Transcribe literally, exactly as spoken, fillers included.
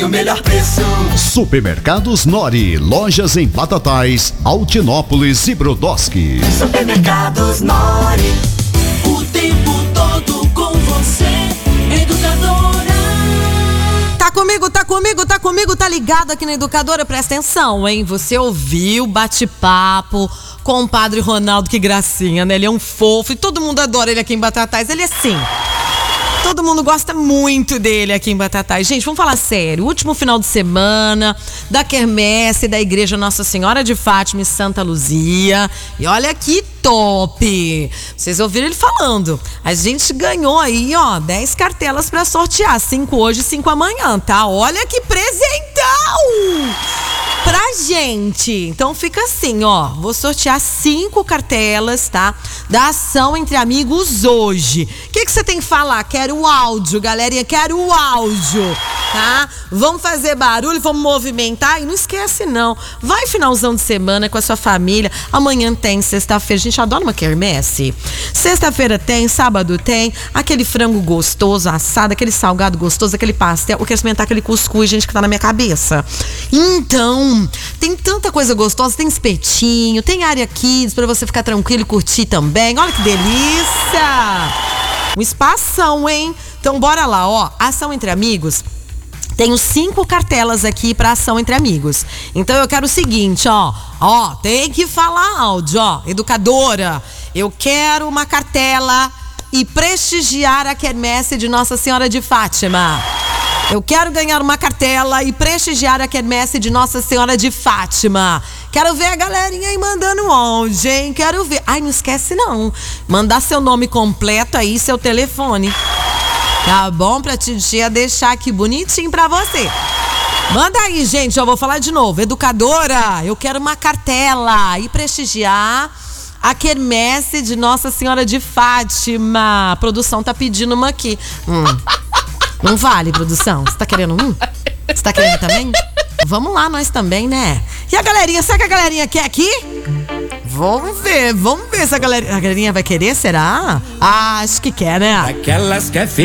O melhor preço. Supermercados Nori, lojas em Batatais, Altinópolis e Brodowski. Supermercados Nori, o tempo todo com você, Educadora. Tá comigo, tá comigo, tá comigo, tá ligado aqui na Educadora? Presta atenção, hein? Você ouviu o bate-papo com o Padre Ronaldo, que gracinha, né? Ele é um fofo e todo mundo adora ele aqui em Batatais. Ele é assim... Todo mundo gosta muito dele aqui em Batatais. Gente, vamos falar sério. Último final de semana da quermesse da Igreja Nossa Senhora de Fátima e Santa Luzia. E olha que top! Vocês ouviram ele falando. A gente ganhou aí, ó, dez cartelas pra sortear. Cinco hoje, cinco amanhã, tá? Olha que presentão! Pra gente. Então fica assim, ó. Vou sortear cinco cartelas, tá? Da ação Entre Amigos hoje. O que que você tem que falar? Quero o áudio, galerinha. Quero o áudio, tá? Vamos fazer barulho, vamos movimentar. E não esquece, não. Vai finalzão de semana com a sua família. Amanhã tem, sexta-feira. A gente adora uma quermesse. Sexta-feira tem, sábado tem. Aquele frango gostoso, assado, aquele salgado gostoso, aquele pastel. Eu quero experimentar aquele cuscuz, gente, que tá na minha cabeça. Então... tem tanta coisa gostosa, tem espetinho, tem área kids pra você ficar tranquilo e curtir também. Olha que delícia! Um espação, hein? Então bora lá, ó. Ação Entre Amigos. Tenho cinco cartelas aqui pra ação Entre Amigos. Então eu quero o seguinte, ó. Ó, tem que falar áudio, ó. Educadora, eu quero uma cartela e prestigiar a quermesse de Nossa Senhora de Fátima. Eu quero ganhar uma cartela e prestigiar a quermesse de Nossa Senhora de Fátima. Quero ver a galerinha aí mandando áudio, hein? Quero ver. Ai, não esquece não. Mandar seu nome completo aí, seu telefone. Tá bom? Pra titia deixar aqui bonitinho pra você. Manda aí, gente. Eu vou falar de novo. Educadora, eu quero uma cartela e prestigiar a quermesse de Nossa Senhora de Fátima. A produção tá pedindo uma aqui. Hum. Não vale, produção? Você tá querendo um? Você tá querendo também? Vamos lá, nós também, né? E a galerinha, será que a galerinha quer aqui? Vamos ver, vamos ver se a galerinha, a galerinha vai querer, será? Ah, acho que quer, né? Aquelas que é